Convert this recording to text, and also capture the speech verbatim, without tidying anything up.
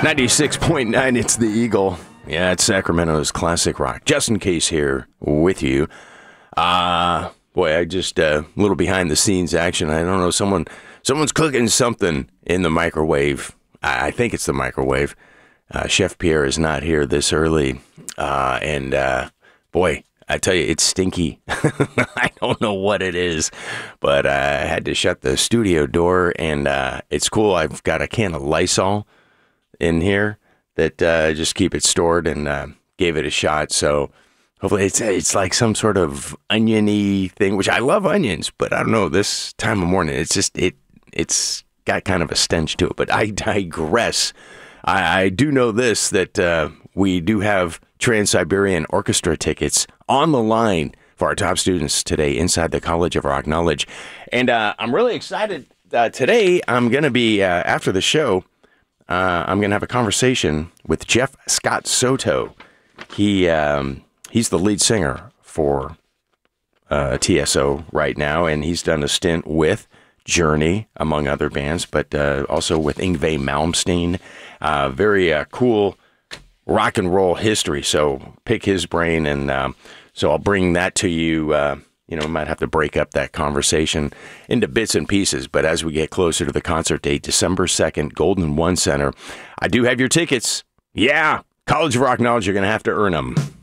ninety-six point nine, it's the Eagle. Yeah, it's Sacramento's classic rock. Justin Case here with you. Uh, boy, I just a uh, little behind the scenes action. I don't know, someone someone's cooking something in the microwave. I, I think it's the microwave. Uh, Chef Pierre is not here this early. Uh, and uh, boy, I tell you, it's stinky. I don't know what it is, but uh, I had to shut the studio door, and uh, it's cool. I've got a can of Lysol in here that uh, just keep it stored, and uh, gave it a shot. So hopefully it's it's like some sort of oniony thing, which I love onions, but I don't know, this time of morning, it's just, it it's got kind of a stench to it. But I digress. I, I do know this, that uh, we do have Trans-Siberian Orchestra tickets on the line for our top students today inside the College of Rock Knowledge. And uh, I'm really excited. Uh, today, I'm going to be, uh, after the show, uh, I'm going to have a conversation with Jeff Scott Soto. He um, He's the lead singer for uh, T S O right now, and he's done a stint with Journey, among other bands, but uh, also with Yngwie Malmsteen. Uh, very uh, cool rock and roll history, so pick his brain, and um, so I'll bring that to you. Uh, you know, we might have to break up that conversation into bits and pieces, but as we get closer to the concert date, December second, Golden One Center, I do have your tickets. Yeah, College of Rock Knowledge, you're going to have to earn them.